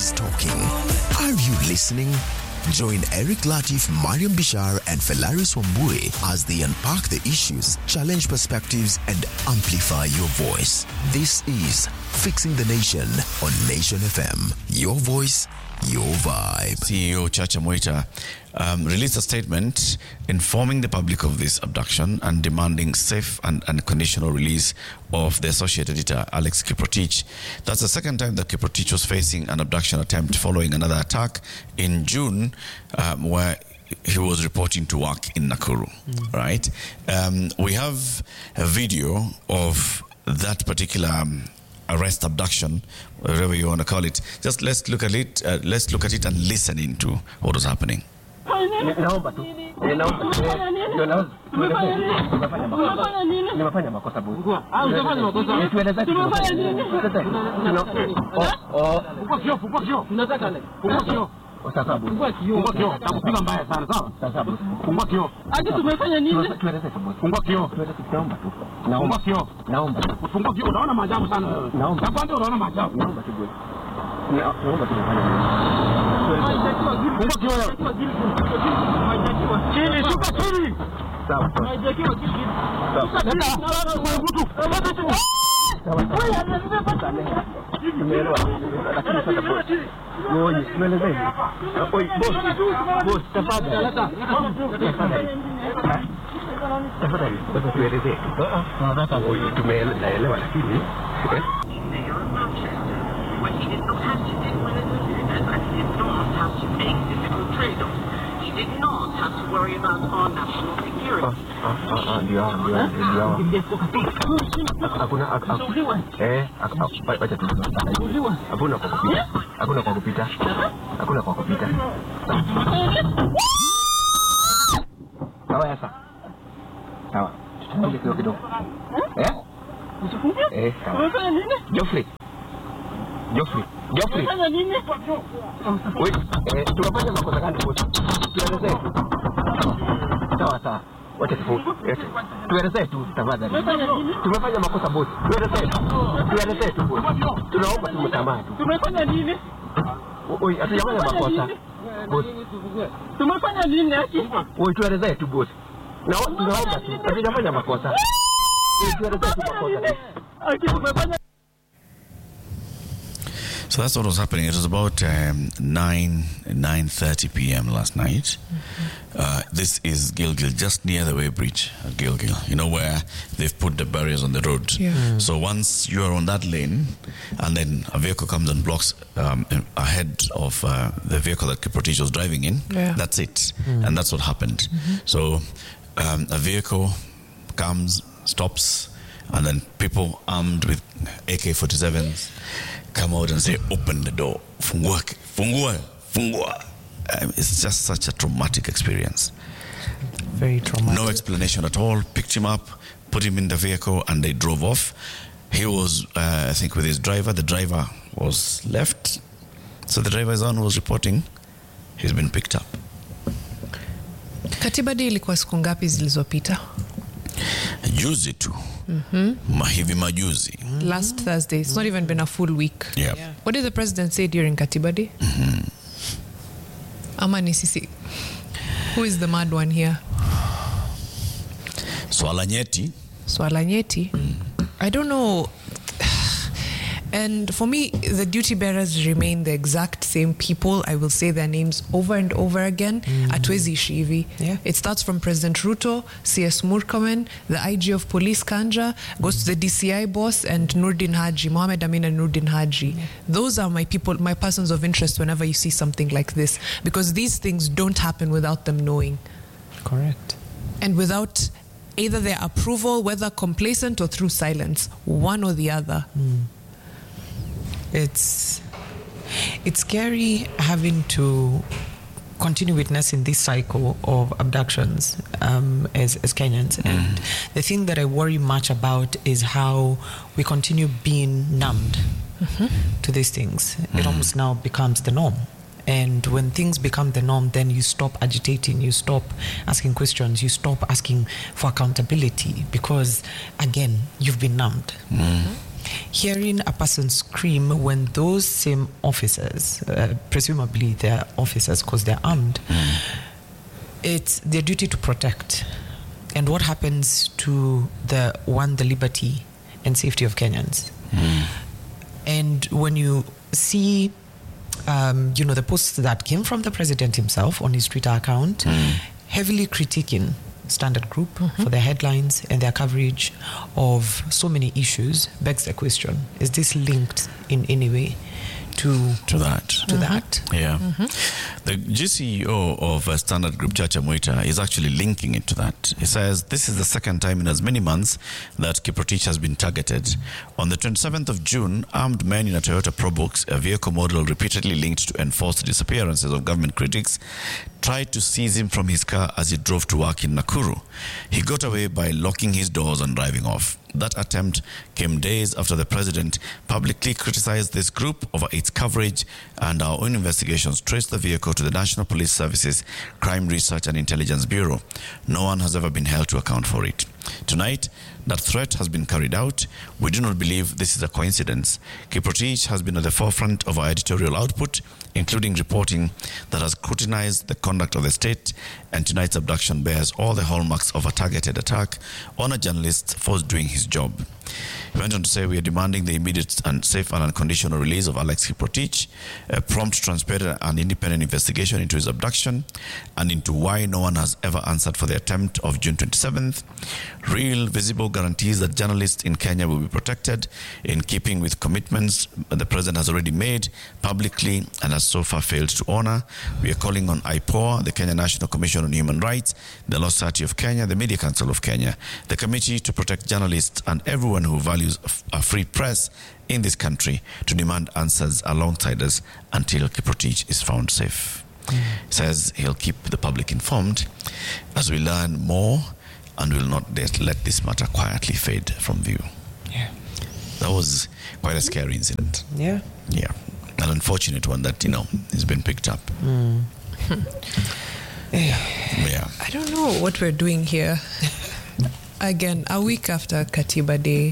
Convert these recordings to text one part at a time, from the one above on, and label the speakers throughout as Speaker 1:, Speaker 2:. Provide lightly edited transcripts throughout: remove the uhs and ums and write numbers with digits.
Speaker 1: is talking. Are you listening? Join Eric Latif, Mariam Bishar, and Felaris Wambui as they unpack the issues, challenge perspectives, and amplify your voice. This is Fixing the Nation on Nation FM. Your voice, your vibe.
Speaker 2: CEO Chacha Moita released a statement informing the public of this abduction and demanding safe and unconditional release of the associate editor, Alex Kiprotich. That's the second time that Kiprotich was facing an abduction attempt following another attack in June, where he was reporting to work in Nakuru, right? We have a video of that particular arrest, abduction, whatever you want to call it. Just let's look at it and listen into what was happening.
Speaker 3: He did not have to worry about our national security.
Speaker 4: Geoffrey. Wait, tunafanya makosa gani bosi? Tuelezee. Sawa. Wacha tuelezee tu tafadhali. Tumefanya makosa bosi. Tuelezee tu bosi. Tunaomba tu msamaha tu.
Speaker 5: Tumefanya nini?
Speaker 4: Oi, hatujafanya makosa. Bosi.
Speaker 5: Tumefanya nini haki?
Speaker 4: Oi, tuelezee tu bosi. Tunaomba tu. Hatujafanya makosa. Tuelezee tu makosa.
Speaker 5: Haki tumefanya.
Speaker 2: So that's what was happening. It was about 9:30 p.m. last night. This is Gilgil, just near the weighbridge at Gilgil, you know, where they've put the barriers on the road.
Speaker 6: Yeah.
Speaker 2: So once you are on that lane, and then a vehicle comes and blocks ahead of the vehicle that Kiprotich was driving in, that's it. And that's what happened. So a vehicle comes, stops, and then people armed with AK-47s come out and say, open the door. Fungua. It's just such a traumatic experience.
Speaker 6: Very traumatic.
Speaker 2: No explanation at all. Picked him up, put him in the vehicle, and they drove off. He was, I think, with his driver. The driver was left. So the driver is on who was reporting he's been picked up.
Speaker 6: Katiba Day ilikuwa siku ngapi zilizopita?
Speaker 2: Juzi tu. Mahivi majuzi.
Speaker 6: Last Thursday. It's not even been a full week.
Speaker 2: Yeah.
Speaker 6: What did the president say during Katiba Day? Ama ni sisi. Who is the mad one here?
Speaker 2: Swala nyeti.
Speaker 6: I don't know. And for me, the duty bearers remain the exact same people. I will say their names over and over again. Atwezi Shivi.
Speaker 7: Yeah.
Speaker 6: It starts from President Ruto, CS Murkomen, the IG of Police Kanja, goes to the DCI boss, and Nurdin Haji, Mohammed Amin and Nurdin Haji.
Speaker 7: Yeah.
Speaker 6: Those are my people, my persons of interest whenever you see something like this. Because these things don't happen without them knowing.
Speaker 7: Correct.
Speaker 6: And without either their approval, whether complacent or through silence, one or the other.
Speaker 7: It's scary having to continue witnessing this cycle of abductions as Kenyans. And the thing that I worry much about is how we continue being numbed to these things. It almost now becomes the norm. And when things become the norm, then you stop agitating, you stop asking questions, you stop asking for accountability because, again, you've been numbed. hearing a person scream when those same officers, presumably they're officers because they're armed, it's their duty to protect. And what happens to the liberty and safety of Kenyans? And when you see, the posts that came from the president himself on his Twitter account, heavily critiquing Standard Group for their headlines and their coverage of so many issues, begs the question: is this linked in any way to that?
Speaker 2: Yeah. The GCEO of Standard Group, Chacha Mwita, is actually linking it to that. He says this is the second time in as many months that Kiprotich has been targeted. On the 27th of June, armed men in a Toyota Probox, a vehicle model repeatedly linked to enforced disappearances of government critics, tried to seize him from his car as he drove to work in Nakuru. He got away by locking his doors and driving off. That attempt came days after the president publicly criticized this group over its coverage, and our own investigations traced the vehicle to the National Police Service's Crime Research and Intelligence Bureau. No one has ever been held to account for it. Tonight, that threat has been carried out. We do not believe this is a coincidence. Kiprotich has been at the forefront of our editorial output, including reporting that has scrutinized the conduct of the state, and tonight's abduction bears all the hallmarks of a targeted attack on a journalist for doing his job. He went on to say, we are demanding the immediate and safe and unconditional release of Alex Kiprotich, a prompt, transparent and independent investigation into his abduction and into why no one has ever answered for the attempt of June 27th, real visible guarantees that journalists in Kenya will be protected in keeping with commitments the president has already made publicly and has so far failed to honor. We are calling on IPOA, the Kenya National Commission on Human Rights, the Law Society of Kenya, the Media Council of Kenya, the Committee to Protect Journalists and everyone who values a free press in this country to demand answers alongside us until Kiprotich is found safe. He says he'll keep the public informed as we learn more and will not let this matter quietly fade from view.
Speaker 7: Yeah.
Speaker 2: That was quite a scary incident.
Speaker 7: Yeah.
Speaker 2: Yeah. An unfortunate one that, has been picked up. Yeah.
Speaker 6: I don't know what we're doing here. Again, a week after Katiba Day.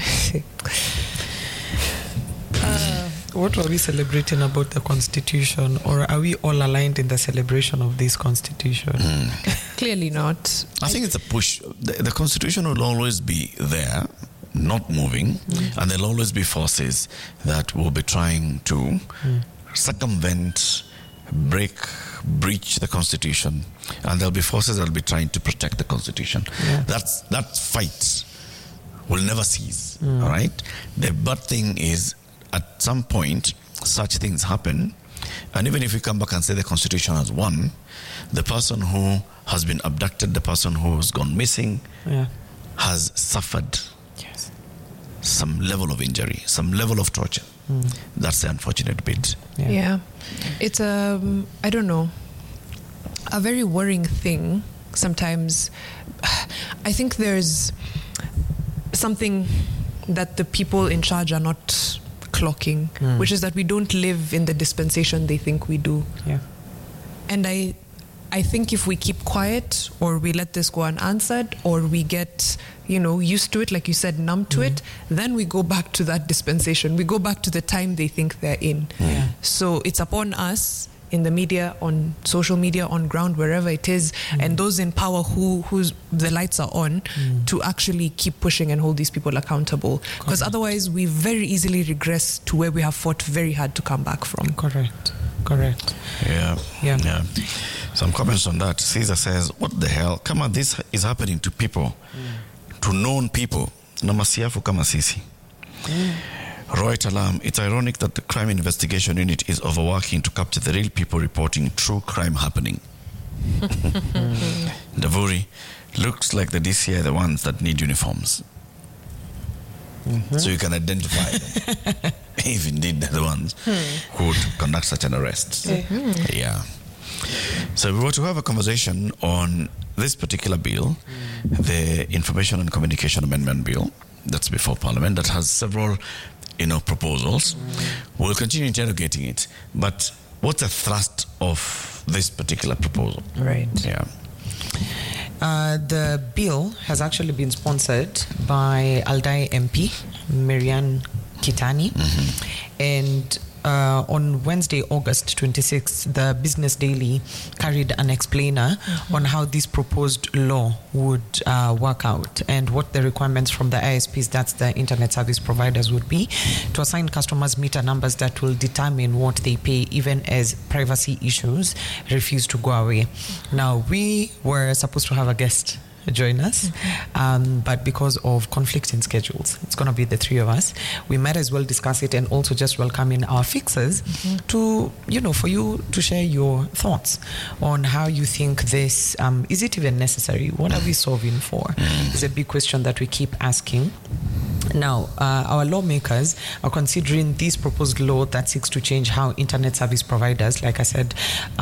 Speaker 7: What are we celebrating about the Constitution, or are we all aligned in the celebration of this Constitution?
Speaker 6: Clearly not.
Speaker 2: I think it's a push. The Constitution will always be there, not moving, and there'll always be forces that will be trying to circumvent, breach the Constitution, and there'll be forces that will be trying to protect the Constitution.
Speaker 7: Yeah.
Speaker 2: That fight will never cease. All right. The bad thing is, at some point, such things happen, and even if we come back and say the Constitution has won, the person who has been abducted, the person who has gone missing, has suffered some level of injury, some level of torture. That's the unfortunate bit.
Speaker 6: Yeah. It's I don't know, a very worrying thing sometimes. I think there's something that the people in charge are not clocking, which is that we don't live in the dispensation they think we do.
Speaker 7: Yeah.
Speaker 6: And I think if we keep quiet, or we let this go unanswered, or we get, used to it, like you said, numb to it, then we go back to that dispensation. We go back to the time they think they're in.
Speaker 7: Yeah.
Speaker 6: So it's upon us, in the media, on social media, on ground, wherever it is, and those in power whose the lights are on, to actually keep pushing and hold these people accountable. Because otherwise we very easily regress to where we have fought very hard to come back from.
Speaker 7: Correct.
Speaker 2: Yeah. Some comments on that. Caesar says, what the hell? Come on, this is happening to people, to known people. Na masiafu kama sisi. Roy Talam, it's ironic that the Crime Investigation Unit is overworking to capture the real people reporting true crime happening. Davuri, looks like the DCI are the ones that need uniforms. So you can identify them, if indeed they're the ones who would conduct such an arrest. Yeah. So we were to have a conversation on this particular bill, the Information and Communication Amendment Bill, that's before Parliament, that has several proposals. We'll continue interrogating it, but what's the thrust of this particular proposal?
Speaker 6: Right.
Speaker 2: Yeah.
Speaker 7: The bill has actually been sponsored by Aldai MP, Marianne Kitani, and on Wednesday, August 26th, the Business Daily carried an explainer on how this proposed law would work out and what the requirements from the ISPs, that's the internet service providers, would be to assign customers meter numbers that will determine what they pay even as privacy issues refuse to go away. Now, we were supposed to have a guest join us, but because of conflicting schedules, it's going to be the three of us. We might as well discuss it and also just welcome in our fixers to, for you to share your thoughts on how you think this, is it even necessary? What are we solving for? It's a big question that we keep asking. Now, our lawmakers are considering this proposed law that seeks to change how internet service providers, like I said,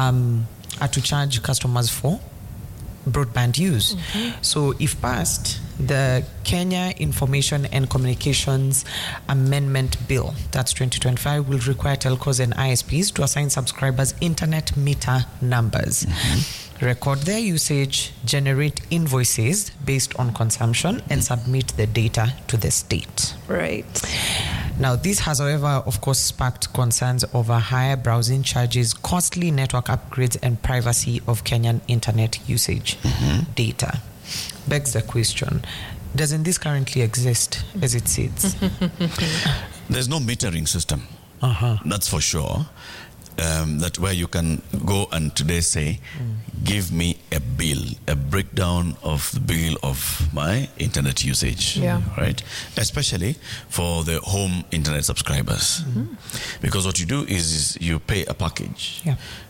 Speaker 7: are to charge customers for broadband use. So if passed, the Kenya Information and Communications Amendment Bill, that's 2025, will require telcos and ISPs to assign subscribers internet meter numbers, record their usage, generate invoices based on consumption, and submit the data to the state.
Speaker 6: Right.
Speaker 7: Now, this has, however, of course, sparked concerns over higher browsing charges, costly network upgrades, and privacy of Kenyan internet usage data. Begs the question, doesn't this currently exist as it sits?
Speaker 2: There's no metering system. That's for sure. That where you can go and today say, give me a bill, a breakdown of the bill of my internet usage, right? Especially for the home internet subscribers. Because what you do is you pay a package,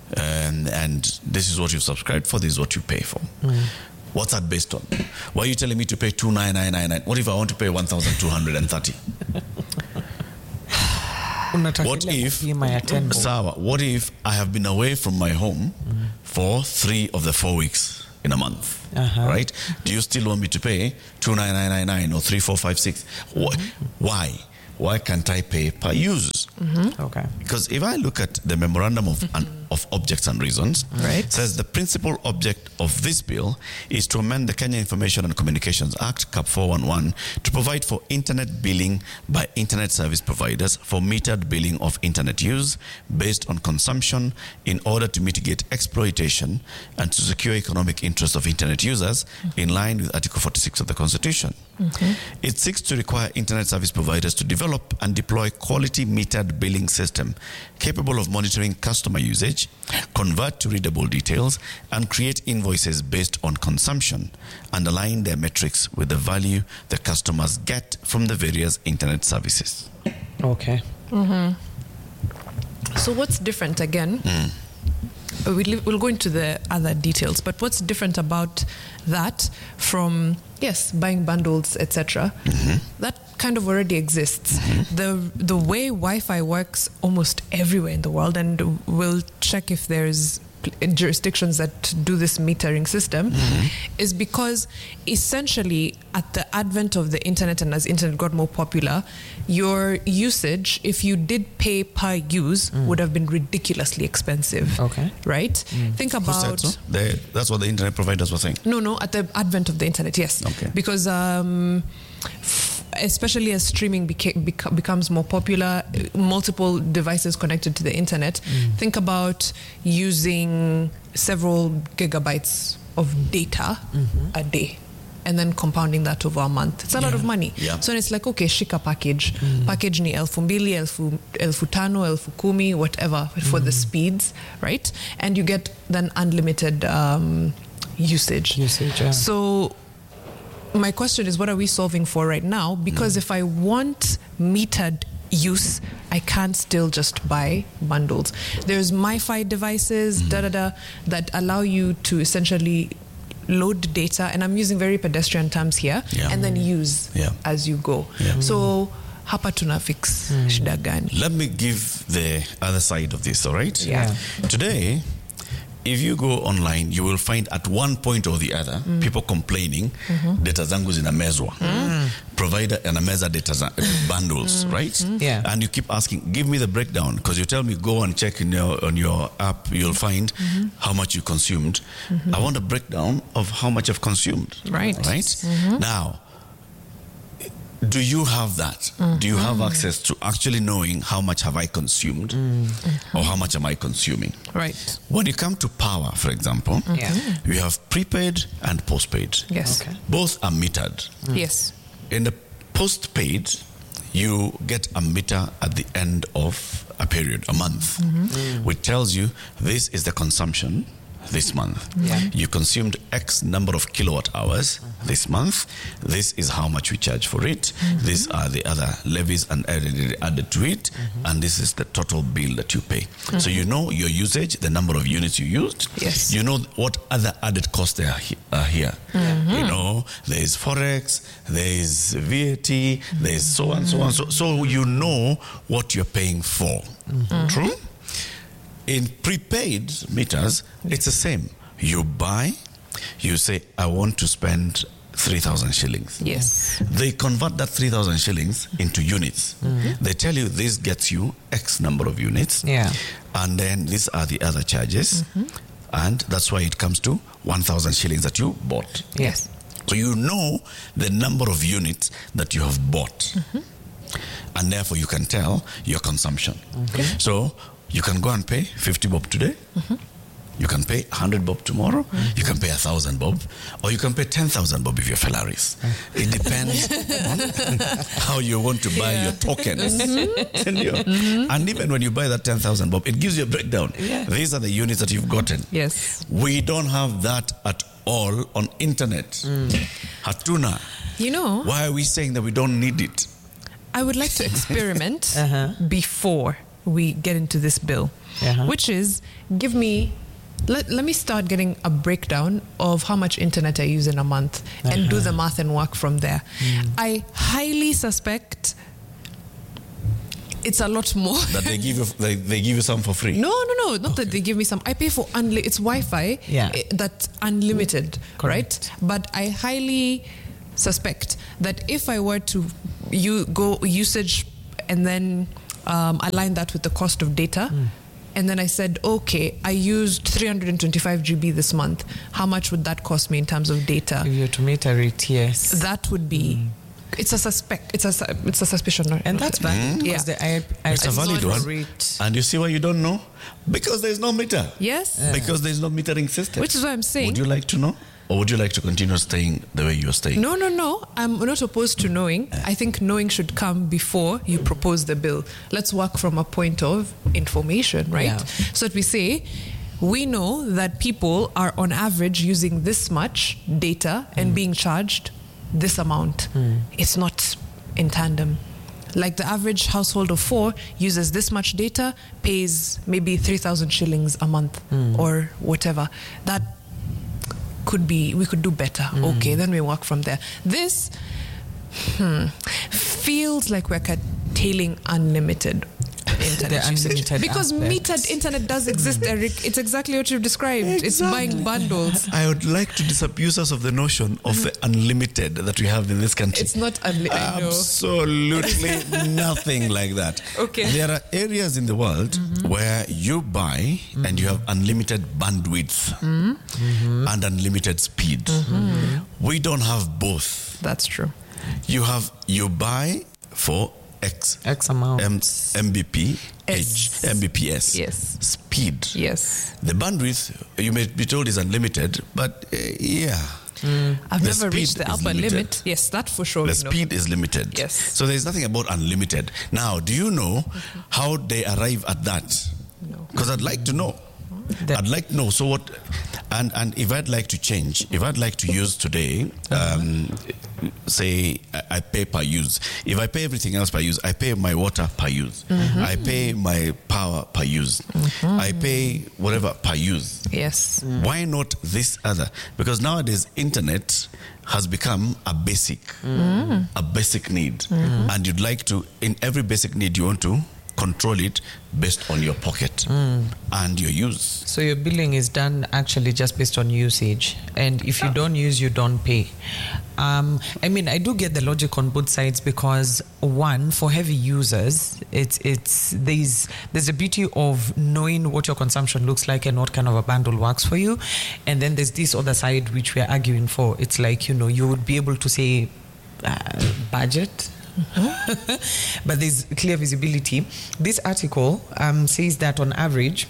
Speaker 2: and this is what you've subscribed for, this is what you pay for. What's that based on? Why are you telling me to pay 29999? What if I want to pay 1,230? What if I have been away from my home for 3 of the 4 weeks in a month? Right? Do you still want me to pay 29999 or 3456? Why? Why can't I pay per use?
Speaker 7: Okay.
Speaker 2: Because if I look at the memorandum of objects and reasons, it says the principal object of this bill is to amend the Kenya Information and Communications Act, CAP 411, to provide for internet billing by internet service providers for metered billing of internet use based on consumption in order to mitigate exploitation and to secure economic interests of internet users in line with Article 46 of the Constitution. It seeks to require internet service providers to develop and deploy quality metered billing system capable of monitoring customer usage, convert to readable details, and create invoices based on consumption and align their metrics with the value the customers get from the various internet services.
Speaker 7: Okay.
Speaker 6: So what's different again? We'll go into the other details, but what's different about that from, buying bundles, etc.? That kind of already exists. The way Wi-Fi works almost everywhere in the world, and we'll check if there's jurisdictions that do this metering system, is because essentially at the advent of the internet and as internet got more popular, your usage, if you did pay per use, would have been ridiculously expensive. Right? Think about...
Speaker 2: Who said so? That's what the internet providers were saying?
Speaker 6: No, at the advent of the internet, yes. Because especially as streaming becomes more popular, multiple devices connected to the internet, think about using several gigabytes of data a day and then compounding that over a month. It's a lot of money. So it's like, okay, shika package. Package ni 2,000, 5,000, 10,000, whatever for the speeds, right? And you get then unlimited usage. So my question is, what are we solving for right now? Because if I want metered use, I can't still just buy bundles. There's MiFi devices, that allow you to essentially load data, and I'm using very pedestrian terms here, and then use as you go. So hapa tuna fix shida gani?
Speaker 2: Let me give the other side of this, all right? Today, if you go online, you will find at one point or the other people complaining data zangu zinamezwa. provide an Ameza data bundles, right?
Speaker 7: Yeah.
Speaker 2: And you keep asking, give me the breakdown, because you tell me go and check on your app, you'll find how much you consumed. I want a breakdown of how much I've consumed.
Speaker 6: Right.
Speaker 2: Now, do you have that? Do you have access to actually knowing how much have I consumed or how much am I consuming?
Speaker 6: Right.
Speaker 2: When you come to power, for example, you have prepaid and postpaid.
Speaker 6: Yes.
Speaker 7: Okay.
Speaker 2: Both are metered.
Speaker 6: Yes.
Speaker 2: In the postpaid, you get a meter at the end of a period, a month, which tells you this is the consumption this month. You consumed X number of kilowatt hours this month. This is how much we charge for it. These are the other levies and added to it. And this is the total bill that you pay. So you know your usage, the number of units you used.
Speaker 6: Yes.
Speaker 2: You know what other added costs there are here. You know, there is Forex, there is VAT, there is so on, so on. So you know what you're paying for. True? In prepaid meters, it's the same. You buy, you say, I want to spend 3,000 shillings.
Speaker 6: Yes.
Speaker 2: They convert that 3,000 shillings into units. They tell you this gets you X number of units.
Speaker 7: Yeah.
Speaker 2: And then these are the other charges. And that's why it comes to 1,000 shillings that you bought.
Speaker 7: Yes.
Speaker 2: So you know the number of units that you have bought. And therefore you can tell your consumption. So you can go and pay 50 bob today. You can pay 100 bob tomorrow. You can pay 1,000 bob. Or you can pay 10,000 bob if you're Felaris. It depends on how you want to buy your tokens. And even when you buy that 10,000 bob, it gives you a breakdown. These are the units that you've gotten.
Speaker 6: Yes.
Speaker 2: We don't have that at all on internet. Hatuna.
Speaker 6: You know,
Speaker 2: Why are we saying that we don't need it?
Speaker 6: I would like to experiment before we get into this bill, which is give me, let me start getting a breakdown of how much internet I use in a month and do the math and work from there. I highly suspect it's a lot more.
Speaker 2: That they give you some for free.
Speaker 6: No, not that they give me some. I pay for it's Wi-Fi that's unlimited, right? But I highly suspect that if I were to go usage and then align that with the cost of data, and then I said, okay, I used 325 GB this month. How much would that cost me in terms of data?
Speaker 7: If you're to meter it, yes.
Speaker 6: That would be. It's a suspect. It's a suspicion,
Speaker 7: And that's valid. Because
Speaker 2: It's a valid one. And you see why you don't know? Because there's no meter.
Speaker 6: Yes.
Speaker 2: Because there's no metering system.
Speaker 6: Which is why I'm saying.
Speaker 2: Would you like to know? Or would you like to continue staying the way you're staying?
Speaker 6: No. I'm not opposed to knowing. I think knowing should come before you propose the bill. Let's work from a point of information, right?
Speaker 7: Yeah.
Speaker 6: So that we say, we know that people are on average using this much data and being charged this amount. It's not in tandem. Like the average household of 4 uses this much data, pays maybe 3,000 shillings a month or whatever. That could be, we could do better. Okay, then we work from there. This feels like we're curtailing unlimited internet usage. Because metered internet does exist, Eric. It's exactly what you've described. It's buying bundles.
Speaker 2: I would like to disabuse us of the notion of the unlimited that we have in this country.
Speaker 6: It's not unlimited.
Speaker 2: Absolutely nothing like that.
Speaker 6: Okay.
Speaker 2: There are areas in the world where you buy and you have unlimited bandwidth and unlimited speed. We don't have both.
Speaker 6: That's true.
Speaker 2: You buy for X
Speaker 7: amount.
Speaker 2: Mbps.
Speaker 6: Yes.
Speaker 2: Speed.
Speaker 6: Yes.
Speaker 2: The bandwidth, you may be told, is unlimited, but
Speaker 6: I've never reached the upper
Speaker 2: limited.
Speaker 6: limit. Yes, that for sure.
Speaker 2: The speed is limited.
Speaker 6: Yes.
Speaker 2: So there's nothing about unlimited. Now, do you know how they arrive at that?
Speaker 6: No.
Speaker 2: Because I'd like to know. I'd like to know. So what? And if I'd like to change, if I'd like to use today, say I pay per use. If I pay everything else per use, I pay my water per use. I pay my power per use. I pay whatever per use.
Speaker 6: Yes.
Speaker 2: Why not this other? Because nowadays internet has become a basic need, and you'd like to, in every basic need, you want to control it based on your pocket and your use.
Speaker 7: So your billing is done actually just based on usage, and if you don't use, you don't pay. I mean, I do get the logic on both sides, because one, for heavy users, there's a beauty of knowing what your consumption looks like and what kind of a bundle works for you, and then there's this other side which we're arguing for. It's like, you would be able to say budget. But there's clear visibility. This article says that on average,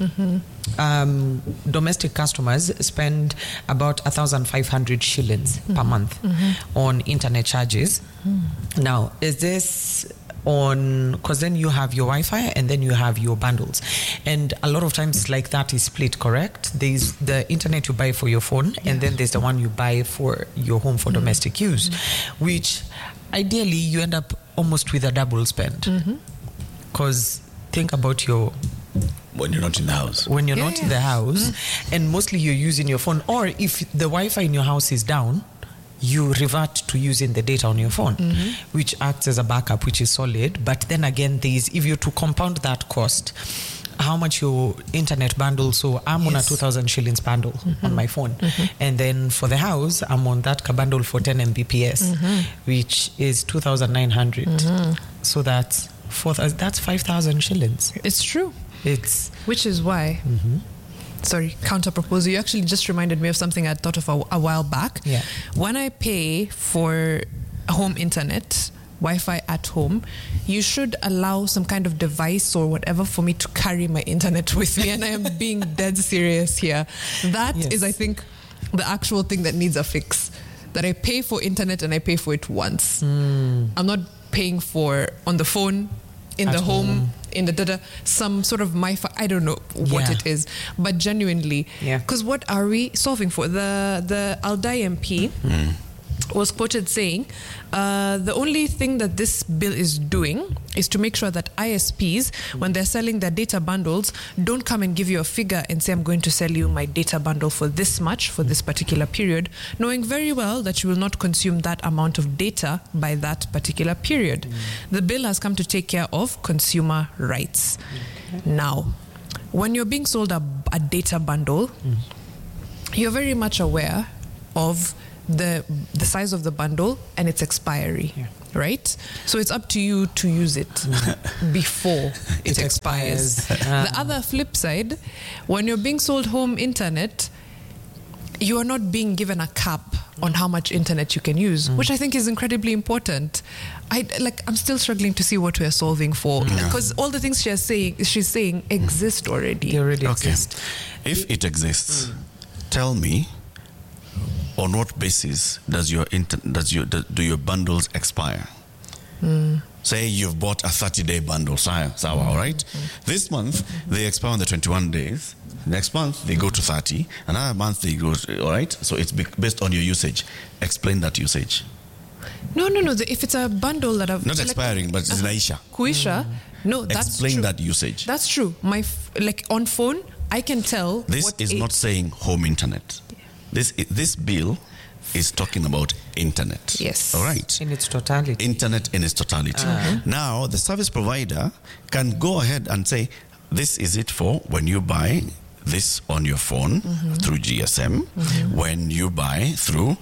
Speaker 7: domestic customers spend about 1,500 shillings per month on internet charges. Now, is this on, because then you have your Wi-Fi and then you have your bundles, and a lot of times it's like that is split, correct? There's the internet you buy for your phone, and then there's the one you buy for your home for domestic use, which ideally you end up almost with a double spend, because think about
Speaker 2: when you're not in the house.
Speaker 7: When you're not in the house, and mostly you're using your phone, or if the Wi-Fi in your house is down, you revert to using the data on your phone, which acts as a backup, which is solid. But then again, if you're to compound that cost, how much your internet bundle, so I'm on a 2,000 shillings bundle on my phone, and then for the house I'm on that bundle for 10 Mbps, which is 2,900. So that's 5,000 shillings.
Speaker 6: It's true. Which is why sorry, counter proposal, you actually just reminded me of something I thought of a while back. When I pay for home internet, Wi-Fi at home, you should allow some kind of device or whatever for me to carry my internet with me. And I am being dead serious here. That is, I think, the actual thing that needs a fix. That I pay for internet and I pay for it once. I'm not paying for on the phone, in at the home, in the data, some sort of MiFi, I don't know what it is, but genuinely, because what are we solving for? The Aldai MP was quoted saying, the only thing that this bill is doing is to make sure that ISPs, when they're selling their data bundles, don't come and give you a figure and say, I'm going to sell you my data bundle for this much for this particular period, knowing very well that you will not consume that amount of data by that particular period. The bill has come to take care of consumer rights. Now, when you're being sold a data bundle, you're very much aware of the size of the bundle and its expiry, right? So it's up to you to use it before it expires. The other flip side, when you're being sold home internet, you are not being given a cap on how much internet you can use, which I think is incredibly important. I'm still struggling to see what we're solving for, because all the things she's saying exist already.
Speaker 7: They already exist.
Speaker 2: If it exists, tell me, on what basis do your bundles expire? Say you've bought a 30-day bundle, all right? This month, they expire on the 21 days. Next month, they go to 30. Another month, they go, all right? So it's based on your usage. Explain that usage.
Speaker 6: No. If it's a bundle that I've...
Speaker 2: Not expiring, but it's Naisha.
Speaker 6: Kuisha. No, that's
Speaker 2: Explain
Speaker 6: true.
Speaker 2: that usage.
Speaker 6: That's true. On phone, I can tell...
Speaker 2: This is not saying home internet. This bill is talking about internet.
Speaker 6: Yes.
Speaker 2: All right.
Speaker 7: In its totality.
Speaker 2: Internet in its totality. Now, the service provider can go ahead and say, this is it for when you buy this on your phone through GSM, when you buy through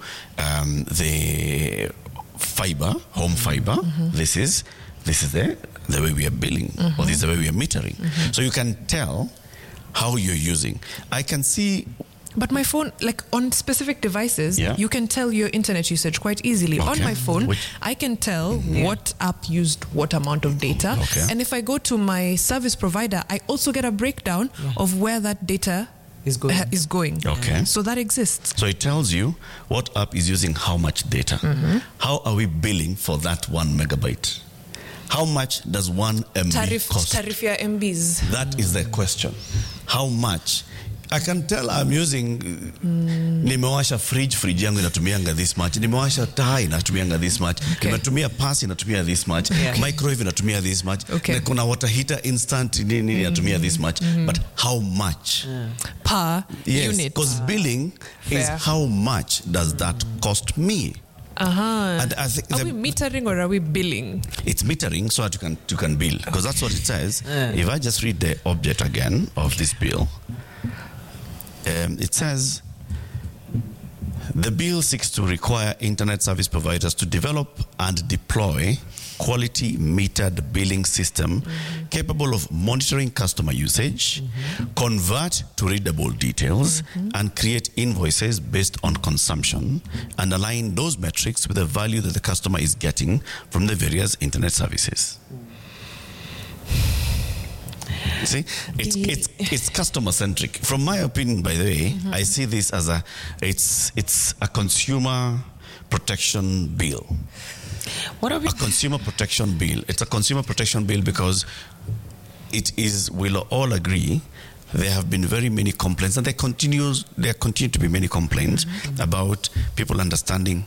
Speaker 2: the fiber, home fiber, this is the way we are billing, or this is the way we are metering. So you can tell how you're using. I can see...
Speaker 6: But my phone, on specific devices, you can tell your internet usage quite easily. On my phone, I can tell what app used what amount of data. And if I go to my service provider, I also get a breakdown of where that data is going. So that exists.
Speaker 2: So it tells you what app is using how much data. How are we billing for that 1 megabyte? How much does 1 MB cost?
Speaker 6: Tarifia MBs.
Speaker 2: That is the question. How much? I can tell I'm using nimewasha fridge yangu inatumianga this much, nimewasha taa inatumianga this much, nimetumia pasi inatumia this much, microwave inatumia this much, kuna water heater instant nini inatumia this much, but how much
Speaker 6: per unit?
Speaker 2: Because billing is how much does that cost me. And I think
Speaker 6: Are we metering or are we billing?
Speaker 2: it's metering so that you can bill, because that's what it says. If I just read the object again of this bill, it says the bill seeks to require internet service providers to develop and deploy quality metered billing system capable of monitoring customer usage, convert to readable details, and create invoices based on consumption, and align those metrics with the value that the customer is getting from the various internet services. You see, it's customer centric. From my opinion, by the way, I see this as it's a consumer protection bill.
Speaker 7: What are we?
Speaker 2: A consumer protection bill. It's a consumer protection bill because it is. We'll all agree there have been very many complaints, and there continue to be many complaints about people understanding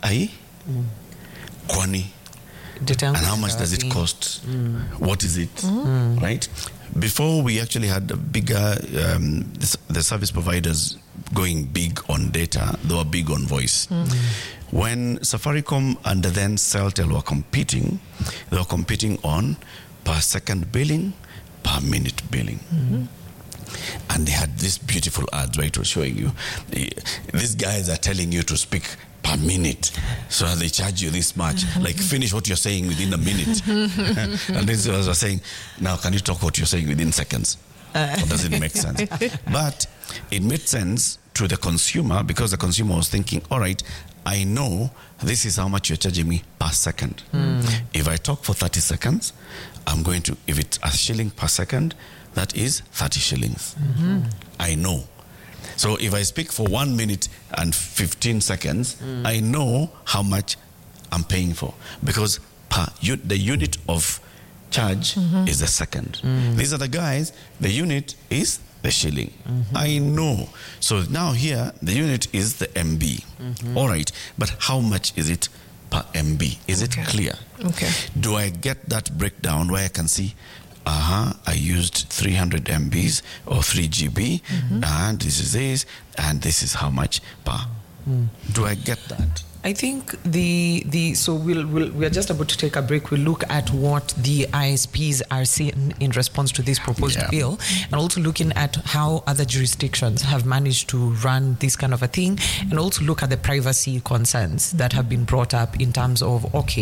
Speaker 2: kwani, and how much does it cost? What is it? Right? Before we actually had a bigger, the service providers going big on data, they were big on voice. When Safaricom and then Celtel were competing, they were competing on per second billing, per minute billing. And they had this beautiful ads, right, was showing you. These guys are telling you to speak per minute, so they charge you this much. Like, finish what you're saying within a minute. And this was saying, now can you talk what you're saying within seconds? Or does it make sense? But it made sense to the consumer, because the consumer was thinking, all right, I know this is how much you're charging me per second. If I talk for 30 seconds, I'm going to, if it's a shilling per second, that is 30 shillings. I know. So if I speak for 1 minute and 15 seconds, I know how much I'm paying for, because the unit of charge is a second. These are the guys, the unit is the shilling. I know. So now here, the unit is the MB. All right. But how much is it per MB? Is it clear?
Speaker 6: Okay.
Speaker 2: Do I get that breakdown where I can see, I used 300 MBs or 3 GB, and this is this, and this is how much per. Do I get that?
Speaker 7: I think so we are just about to take a break. We'll look at what the ISPs are seeing in response to this proposed bill, and also looking at how other jurisdictions have managed to run this kind of a thing, and also look at the privacy concerns that have been brought up in terms of,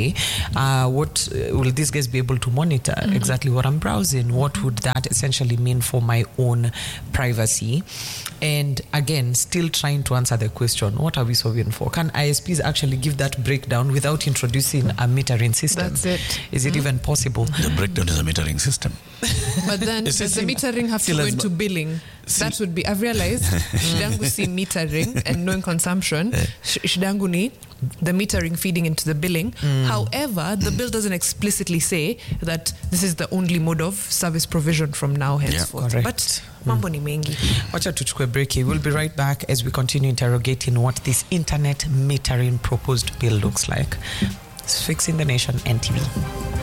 Speaker 7: what will these guys be able to monitor exactly what I'm browsing? What would that essentially mean for my own privacy? And again, still trying to answer the question, what are we solving for? Can ISPs actually give that breakdown without introducing a metering system?
Speaker 6: That's it.
Speaker 7: Is it even possible?
Speaker 2: The breakdown is a metering system.
Speaker 6: But then does the metering have to go into billing? That would be, I've realized, shidangu si metering and knowing consumption, shidangu ni the metering feeding into the billing. However, the bill doesn't explicitly say that this is the only mode of service provision from now henceforth.
Speaker 7: Correct.
Speaker 6: But mambo ni mengi.
Speaker 7: Wacha tuchukue break here. We'll be right back as we continue interrogating what this internet metering proposed bill looks like. It's Fixing the Nation NTV.